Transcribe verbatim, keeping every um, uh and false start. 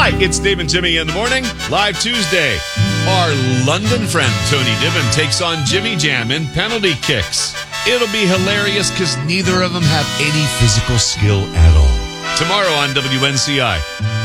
Hi, it's Dave and Jimmy in the morning. Live Tuesday. Our London friend Tony Divin takes on Jimmy Jam in penalty kicks. It'll be hilarious because neither of them have any physical skill at all. Tomorrow on W N C I.